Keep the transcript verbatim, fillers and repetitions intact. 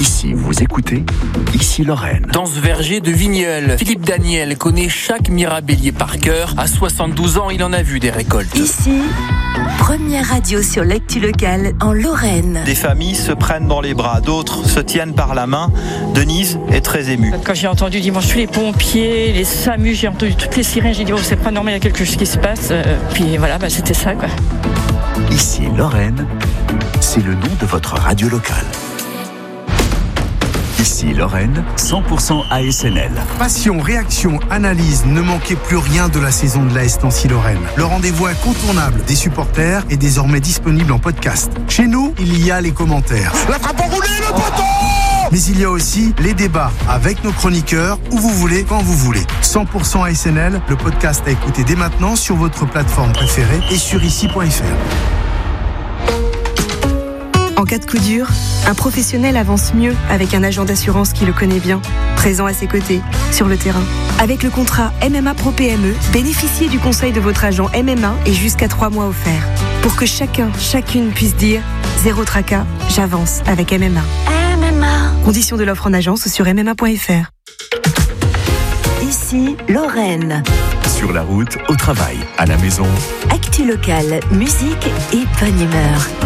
Ici, vous écoutez, ici Lorraine. Dans ce verger de Vigneulles, Philippe Daniel connaît chaque mirabellier par cœur. À soixante-douze ans, il en a vu des récoltes. Ici, première radio sur l'actu locale en Lorraine. Des familles se prennent dans les bras, d'autres se tiennent par la main. Denise est très émue. Quand j'ai entendu dimanche tous les pompiers, les SAMU, j'ai entendu toutes les sirènes, j'ai dit oh c'est pas normal, il y a quelque chose qui se passe. Euh, puis voilà, bah, c'était ça quoi. Ici Lorraine, c'est le nom de votre radio locale. Ici Lorraine, cent pour cent A S N L. Passion, réaction, analyse, ne manquez plus rien de la saison de l'A S Nancy-Lorraine. Le rendez-vous incontournable des supporters est désormais disponible en podcast. Chez nous, il y a les commentaires. La frappe enroulée, le poteau! Mais il y a aussi les débats avec nos chroniqueurs, où vous voulez, quand vous voulez. cent pour cent A S N L, le podcast à écouter dès maintenant sur votre plateforme préférée et sur ici point f r. En cas de coup dur, un professionnel avance mieux avec un agent d'assurance qui le connaît bien, présent à ses côtés, sur le terrain. Avec le contrat M M A Pro P M E, bénéficiez du conseil de votre agent M M A et jusqu'à trois mois offerts. Pour que chacun, chacune puisse dire « Zéro tracas, j'avance avec M M A ». M M A. Conditions de l'offre en agence ou sur m m a point f r. Ici, Lorraine. Sur la route, au travail, à la maison. Actu locale, musique et bonne humeur.